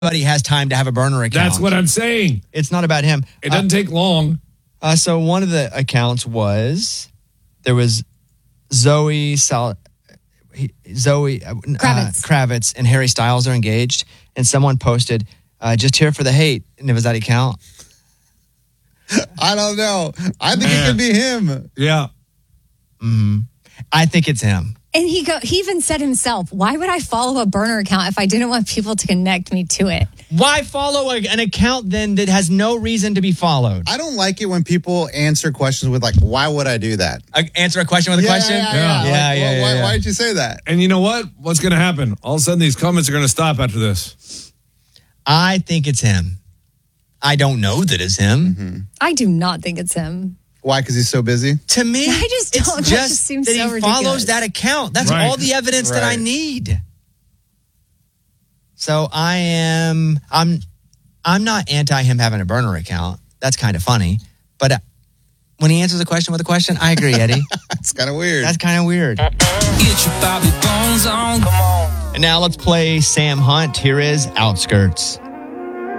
Everybody has time to have a burner account. That's what I'm saying. It's not about him. It doesn't take long. So one of the accounts there was Zoe Kravitz and Harry Styles are engaged, and someone posted, just here for the hate. And does that count? I don't know. I think it could be him. Yeah. I think it's him. And he even said himself, why would I follow a burner account if I didn't want people to connect me to it? Why follow an account then that has no reason to be followed? I don't like it when people answer questions with why would I do that? Answer a question with a question? Yeah. Why did you say that? And you know what? What's going to happen? All of a sudden, these comments are going to stop after this. I think it's him. I don't know that it's him. Mm-hmm. I do not think it's him. Why? Because he's so busy? To me, I just don't. it's That just just seems that so he ridiculous. follows that account. That's Right. all the evidence that I need. So I'm not anti him having a burner account. That's kind of funny. But when he answers a question with a question, I agree, Eddie. It's kind of weird. That's kind of weird. Get your Bobby Bones on. Come on. And now let's play Sam Hunt. Here is Outskirts.